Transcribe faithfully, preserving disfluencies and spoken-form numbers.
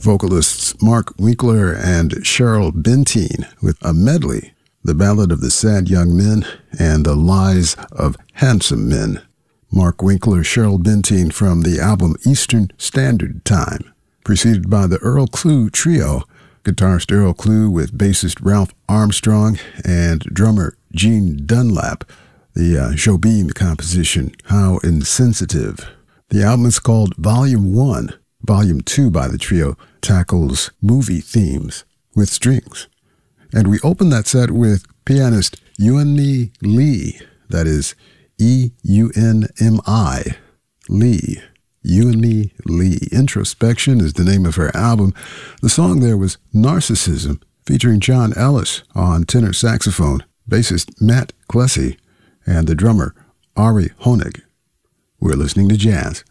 vocalists Mark Winkler and Cheryl Benteen with a medley, The Ballad of the Sad Young Men and The Lies of Handsome Men. Mark Winkler, Cheryl Benteen from the album Eastern Standard Time, preceded by the Earl Klugh Trio, guitarist Earl Klugh with bassist Ralph Armstrong and drummer Gene Dunlap, the uh, Jobim composition, How Insensitive. The album is called Volume one. Volume two by the trio tackles movie themes with strings. And we open that set with pianist Eunmi Lee, that is E U N M I, Lee. Eunmi Lee. Introspection is the name of her album. The song there was Narcissism, featuring John Ellis on tenor saxophone, bassist Matt Klesse, and the drummer Ari Honig. We're listening to jazz.